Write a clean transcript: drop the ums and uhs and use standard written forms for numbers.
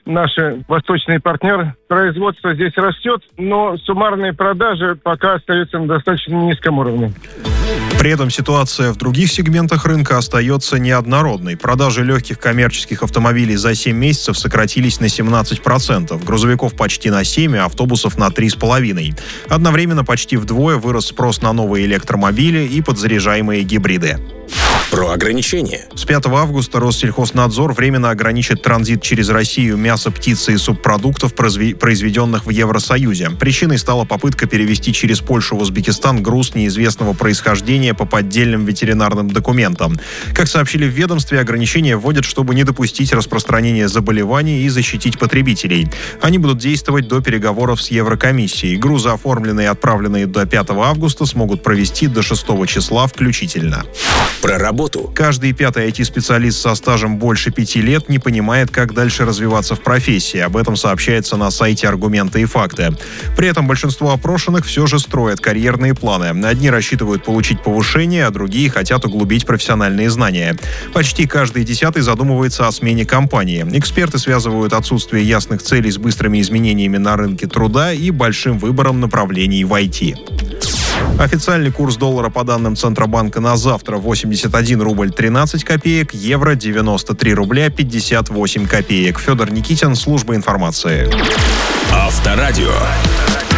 наши восточные партнеры. Производство здесь растет, но суммарные продажи пока остаются на достаточно низком уровне. При этом ситуация в других сегментах рынка остается неоднородной. Продажи легких коммерческих автомобилей за 7 месяцев сократились на 17%, грузовиков почти на 7%, а автобусов на 3,5%. Одновременно почти вдвое вырос спрос на новые электромобили и подзаряжаемые гибриды. Про ограничения. С 5 августа Россельхознадзор временно ограничит транзит через Россию мяса, птицы и субпродуктов, произведенных в Евросоюзе. Причиной стала попытка перевести через Польшу в Узбекистан груз неизвестного происхождения по поддельным ветеринарным документам. Как сообщили в ведомстве, ограничения вводят, чтобы не допустить распространения заболеваний и защитить потребителей. Они будут действовать до переговоров с Еврокомиссией. Грузы, оформленные и отправленные до 5 августа, смогут провести до 6 числа включительно. Про работу. Каждый пятый IT-специалист со стажем больше 5 лет не понимает, как дальше развиваться в профессии. Об этом сообщается на сайте «Аргументы и факты». При этом большинство опрошенных все же строят карьерные планы. Одни рассчитывают получить повышение, а другие хотят углубить профессиональные знания. Почти каждый 10-й задумывается о смене компании. Эксперты связывают отсутствие ясных целей с быстрыми изменениями на рынке труда и большим выбором направлений в IT. Официальный курс доллара по данным Центробанка на завтра 81 рубль 13 копеек, евро 93 рубля 58 копеек. Федор Никитин, служба информации. Авторадио.